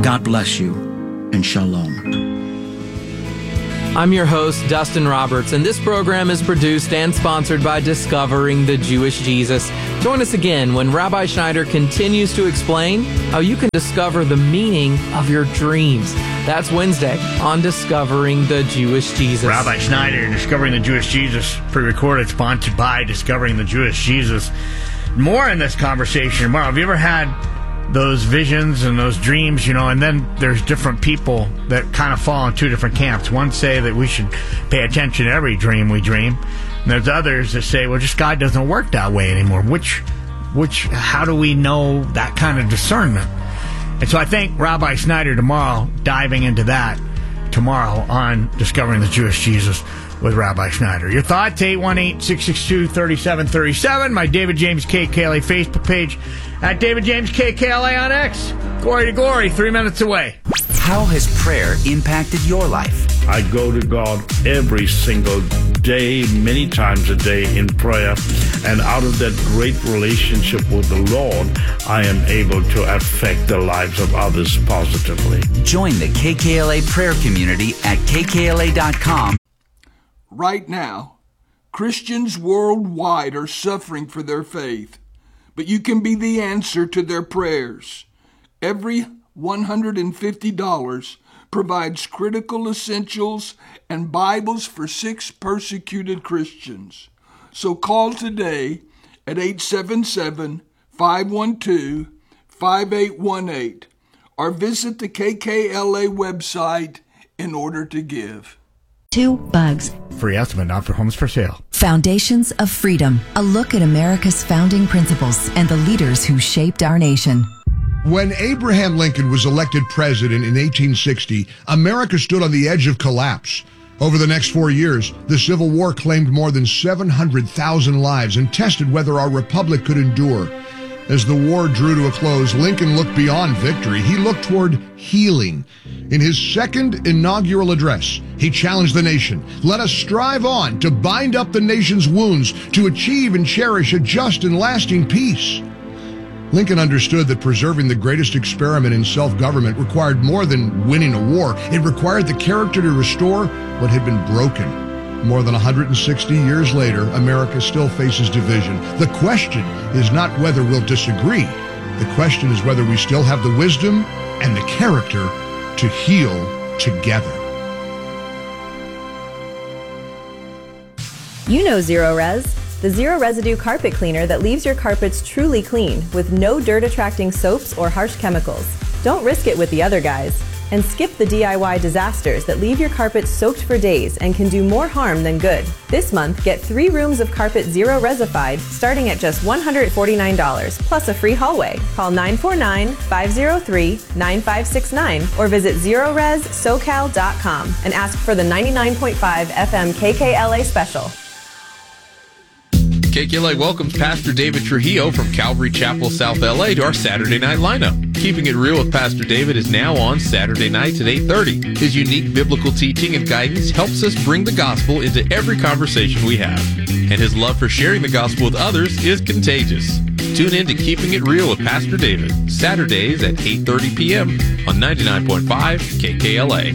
God bless you, and shalom. I'm your host, Dustin Roberts, and this program is produced and sponsored by Discovering the Jewish Jesus. Join us again when Rabbi Schneider continues to explain how you can discover the meaning of your dreams. That's Wednesday on Discovering the Jewish Jesus. Rabbi Schneider, Discovering the Jewish Jesus, pre-recorded, sponsored by Discovering the Jewish Jesus. More in this conversation tomorrow. Have you ever had those visions and those dreams, and then there's different people that kind of fall in two different camps. One say that we should pay attention to every dream we dream, and there's others that say, well, just God doesn't work that way anymore. How do we know that kind of discernment? And so I think Rabbi Schneider tomorrow, diving into that tomorrow on Discovering the Jewish Jesus with Rabbi Schneider. Your thoughts, 818-662-3737. My David James KKLA Facebook page, at David James KKLA on X. Glory to glory, 3 minutes away. How has prayer impacted your life? I go to God every single day, many times a day in prayer. And out of that great relationship with the Lord, I am able to affect the lives of others positively. Join the KKLA prayer community at kkla.com. Right now, Christians worldwide are suffering for their faith, but you can be the answer to their prayers. Every $150 provides critical essentials and Bibles for 6 persecuted Christians. So call today at 877-512-5818 or visit the KKLA website in order to give. 2 bugs. Free estimate, not for homes for sale. Foundations of Freedom. A look at America's founding principles and the leaders who shaped our nation. When Abraham Lincoln was elected president in 1860, America stood on the edge of collapse. Over the next 4 years, the Civil War claimed more than 700,000 lives and tested whether our republic could endure. As the war drew to a close, Lincoln looked beyond victory. He looked toward healing. In his second inaugural address, he challenged the nation. Let us strive on to bind up the nation's wounds, to achieve and cherish a just and lasting peace. Lincoln understood that preserving the greatest experiment in self-government required more than winning a war. It required the character to restore what had been broken. More than 160 years later, America still faces division. The question is not whether we'll disagree. The question is whether we still have the wisdom and the character to heal together. You know Zero Res, the zero residue carpet cleaner that leaves your carpets truly clean with no dirt-attracting soaps or harsh chemicals. Don't risk it with the other guys. And skip the DIY disasters that leave your carpet soaked for days and can do more harm than good. This month, get 3 rooms of carpet Zero Resified starting at just $149 plus a free hallway. Call 949-503-9569 or visit ZeroResSocal.com and ask for the 99.5 FM KKLA special. KKLA welcomes Pastor David Trujillo from Calvary Chapel, South LA to our Saturday night lineup. Keeping It Real with Pastor David is now on Saturday nights at 8:30. His unique biblical teaching and guidance helps us bring the gospel into every conversation we have. And his love for sharing the gospel with others is contagious. Tune in to Keeping It Real with Pastor David, Saturdays at 8:30 p.m. on 99.5 KKLA.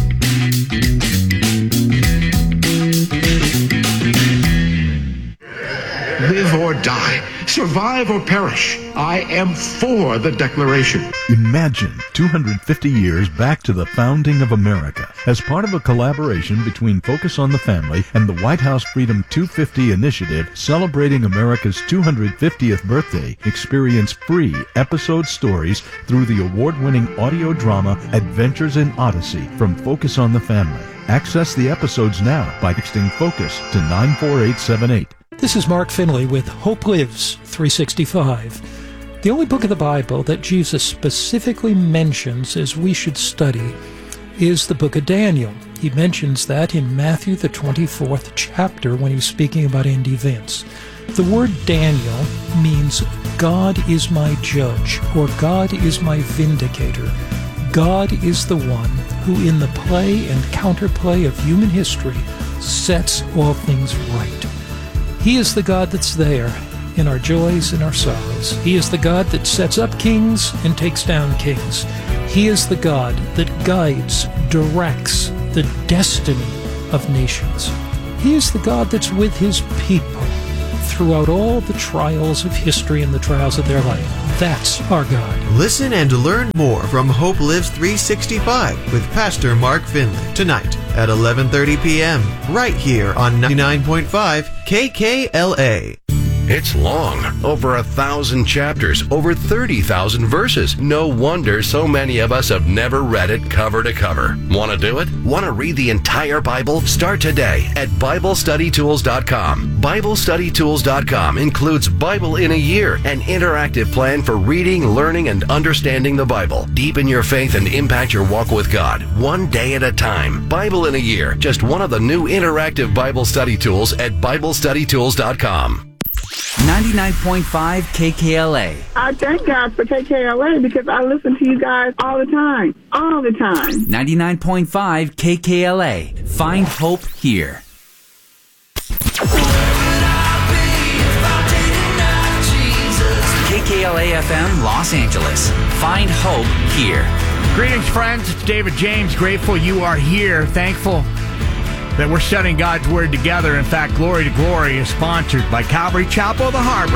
Live or die, survive or perish, I am for the Declaration. Imagine 250 years back to the founding of America. As part of a collaboration between Focus on the Family and the White House Freedom 250 initiative celebrating America's 250th birthday, experience free episode stories through the award-winning audio drama Adventures in Odyssey from Focus on the Family. Access the episodes now by texting FOCUS to 94878. This is Mark Finley with Hope Lives 365. The only book of the Bible that Jesus specifically mentions as we should study is the book of Daniel. He mentions that in Matthew, the 24th chapter, when he was speaking about end events. The word Daniel means God is my judge, or God is my vindicator. God is the one who, in the play and counterplay of human history, sets all things right. He is the God that's there in our joys and our sorrows. He is the God that sets up kings and takes down kings. He is the God that guides, directs the destiny of nations. He is the God that's with his people throughout all the trials of history and the trials of their life. That's our God. Listen and learn more from Hope Lives 365 with Pastor Mark Finley tonight at 11:30 p.m. right here on 99.5 KKLA. It's long, over 1,000 chapters, over 30,000 verses. No wonder so many of us have never read it cover to cover. Want to do it? Want to read the entire Bible? Start today at BibleStudyTools.com. BibleStudyTools.com includes Bible in a Year, an interactive plan for reading, learning, and understanding the Bible. Deepen your faith and impact your walk with God, one day at a time. Bible in a Year, just one of the new interactive Bible study tools at BibleStudyTools.com. 99.5 KKLA. I thank God for KKLA because I listen to you guys all the time. All the time. 99.5 KKLA. Find hope here. KKLA FM Los Angeles. Find hope here. Greetings, friends. It's David James. Grateful you are here. Thankful that we're studying God's Word together. In fact, Glory to Glory is sponsored by Calvary Chapel of the Harbor.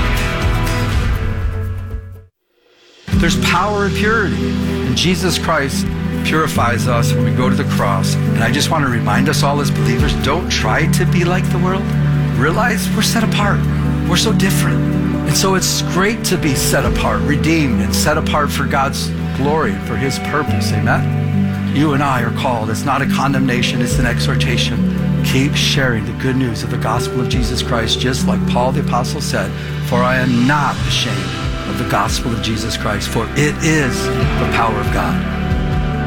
There's power in purity, and Jesus Christ purifies us when we go to the cross. And I just want to remind us all as believers, don't try to be like the world. Realize we're set apart. We're so different. And so it's great to be set apart, redeemed, and set apart for God's glory, for His purpose. Amen? You and I are called. It's not a condemnation, it's an exhortation. Keep sharing the good news of the gospel of Jesus Christ, just like Paul the Apostle said, for I am not ashamed of the gospel of Jesus Christ, for it is the power of God